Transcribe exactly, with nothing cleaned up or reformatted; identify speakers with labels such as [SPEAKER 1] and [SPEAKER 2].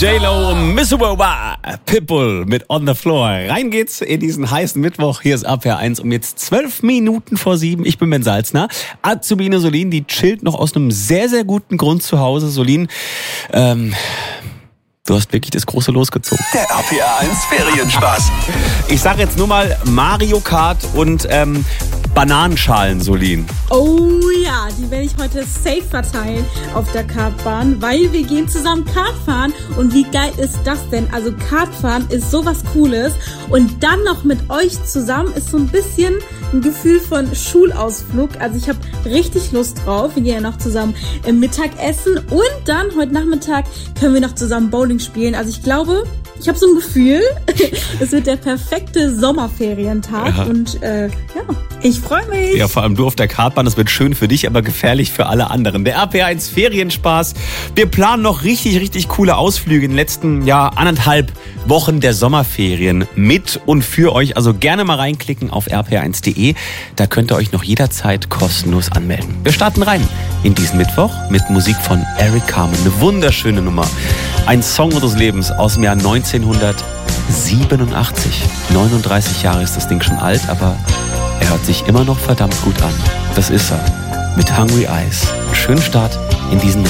[SPEAKER 1] J-Lo, Miss Worldwide, Pitbull mit On the Floor. Rein geht's in diesen heißen Mittwoch. Hier ist R P R eins um jetzt zwölf Minuten vor sieben. Ich bin Ben Salzner. Azubine Solin, die chillt noch aus einem sehr, sehr guten Grund zu Hause. Solin, ähm... du hast wirklich das große losgezogen.
[SPEAKER 2] Der R P R eins Ferienspaß.
[SPEAKER 1] Ich sag jetzt nur mal Mario Kart und ähm, Bananenschalen, Solin.
[SPEAKER 3] Oh ja, die werde ich heute safe verteilen auf der Kartbahn, weil wir gehen zusammen Kart fahren. Und wie geil ist das denn? Also Kartfahren ist sowas Cooles. Und dann noch mit euch zusammen ist so ein bisschen ein Gefühl von Schulausflug. Also ich habe richtig Lust drauf. Wir gehen ja noch zusammen im Mittagessen. Und dann heute Nachmittag können wir noch zusammen Bowling spielen. Also ich glaube, ich habe so ein Gefühl, es wird der perfekte Sommerferientag. Ja. Und äh, ja, ich freue mich.
[SPEAKER 1] Ja, vor allem du auf der Kartbahn, das wird schön für dich, aber gefährlich für alle anderen. Der R P R eins Ferienspaß. Wir planen noch richtig, richtig coole Ausflüge in den letzten, ja, anderthalb Wochen der Sommerferien mit und für euch. Also gerne mal reinklicken auf r p r eins punkt d e. Da könnt ihr euch noch jederzeit kostenlos anmelden. Wir starten rein in diesen Mittwoch mit Musik von Eric Carmen. Eine wunderschöne Nummer. Ein Song unseres Lebens aus dem Jahr neunzehnhundertsiebenundachtzig. neununddreißig Jahre ist das Ding schon alt, aber er hört sich immer noch verdammt gut an. Das ist er. Mit Hungry Eyes. Schönen Start in diesen Mittwoch.